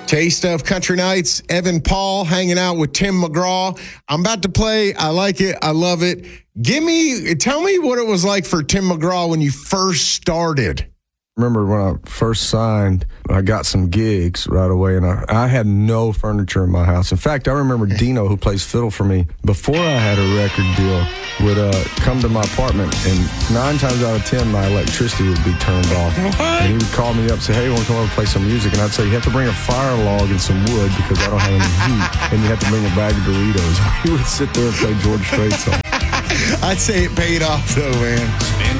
Taste of Country Nights, Evan Paul hanging out with Tim McGraw. I'm about to play. I like it. I love it. Tell me what it was like for Tim McGraw when you first started. Remember when I first signed, I got some gigs right away, and I had no furniture in my house. In fact, I remember Dino, who plays fiddle for me, before I had a record deal, would come to my apartment, and 9 times out of 10, my electricity would be turned off. And he would call me up and say, hey, you want to come over and play some music? And I'd say, you have to bring a fire log and some wood because I don't have any heat, and you have to bring a bag of Doritos. He would sit there and play George Strait songs. I'd say it paid off, though, man.